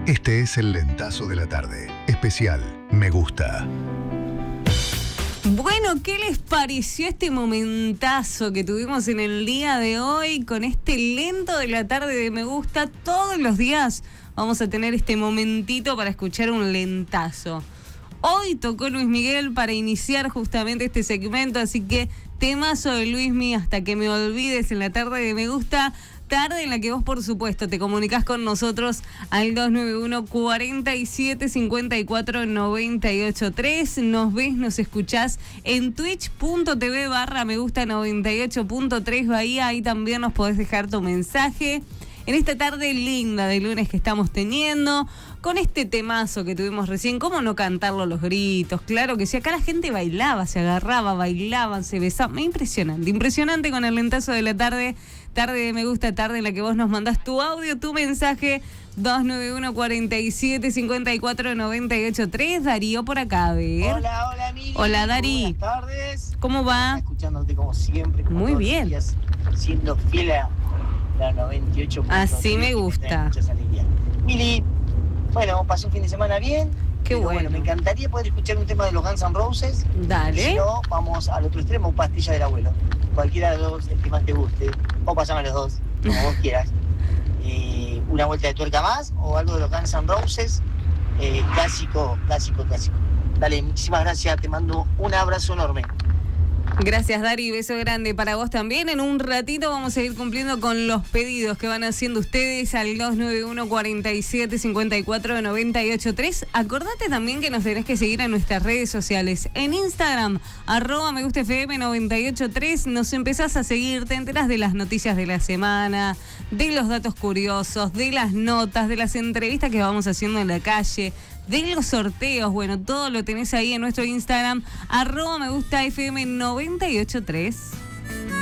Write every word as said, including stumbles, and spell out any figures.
Este es el Lentazo de la Tarde. Especial Me Gusta. Bueno, ¿qué les pareció este momentazo que tuvimos en el día de hoy con este lento de la tarde de Me Gusta? Todos los días vamos a tener este momentito para escuchar un lentazo. Hoy tocó Luis Miguel para iniciar justamente este segmento, así que temazo de Luismi hasta que me olvides en la tarde de Me Gusta. Tarde en la que vos, por supuesto, te comunicás con nosotros al dos nueve uno, cuatro siete, cinco cuatro, nueve ocho tres. Nos ves, nos escuchás en twitch.tv barra me gusta noventa y ocho punto tres Bahía. Ahí también nos podés dejar tu mensaje. En esta tarde linda de lunes que estamos teniendo, con este temazo que tuvimos recién, ¿cómo no cantarlo a los gritos? Claro que sí, acá la gente bailaba, se agarraba, bailaban, se besaban. Impresionante, impresionante con el lentazo de la tarde. Tarde de Me Gusta, tarde en la que vos nos mandás tu audio, tu mensaje, dos nueve uno, cuatro siete, cinco cuatro, nueve ocho tres. Darío por acá, a ver. Hola, hola, Mili. Hola, Dari. Buenas tardes. ¿Cómo va? Escuchándote como siempre. Como Muy todos los bien. días, siendo fiel a la noventa y ocho punto tres. Así me gusta. Muchas alegrías. Mili, bueno, pasó un fin de semana bien. Qué pero bueno. Me encantaría poder escuchar un tema de los Guns N' Roses. Dale. Si no, vamos al otro extremo, Pastilla del Abuelo. Cualquiera de los dos, el que más te guste. O pasame los dos, como vos quieras. Eh, una vuelta de tuerca más o algo de los Guns N' Roses. Eh, clásico, clásico, clásico. Dale, muchísimas gracias. Te mando un abrazo enorme. Gracias, Dari, beso grande para vos también. En un ratito vamos a ir cumpliendo con los pedidos que van haciendo ustedes al dos nueve uno, cuatro siete, cinco cuatro, nueve ocho tres. Acordate también que nos tenés que seguir en nuestras redes sociales. En Instagram, arroba me gusta F M noventa y ocho tres, nos empezás a seguir, te enterás de las noticias de la semana, de los datos curiosos, de las notas, de las entrevistas que vamos haciendo en la calle, de los sorteos. Bueno, todo lo tenés ahí en nuestro Instagram, arroba me gusta F M noventa y ocho tres.